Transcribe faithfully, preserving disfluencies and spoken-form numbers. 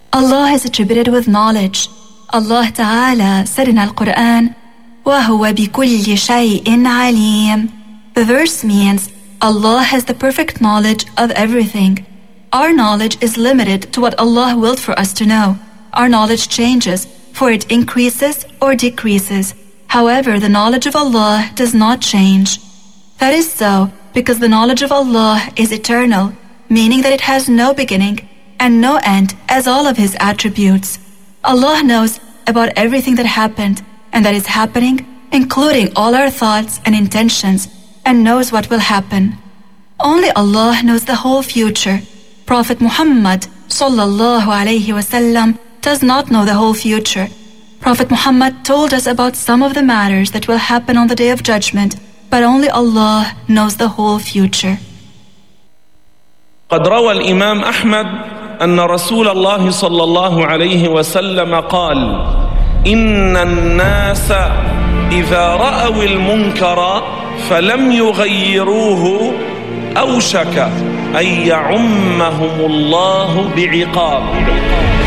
Allah is attributed with knowledge. Allah Ta'ala said in Al-Quran, وَهُوَ بِكُلِّ شَيْءٍ عَلِيمٍ. The verse means Allah has the perfect knowledge of everything. Our knowledge is limited to what Allah willed for us to know. Our knowledge changes, for it increases or decreases. However, the knowledge of Allah does not change. That is so because the knowledge of Allah is eternal, meaning that it has no beginning and no end as all of His attributes. Allah knows about everything that happened and that is happening, including all our thoughts and intentions, and knows what will happen. Only Allah knows the whole future. Prophet Muhammad sallallahu alayhi wasallam does not know the whole future. Prophet Muhammad told us about some of the matters that will happen on the Day of Judgment, but only Allah knows the whole future. قد روى الإمام أحمد أن رسول الله صلى الله عليه وسلم قال: إن الناس إذا رأوا المنكر فلم يغيروه أوشك أن يعمهم الله بعقاب.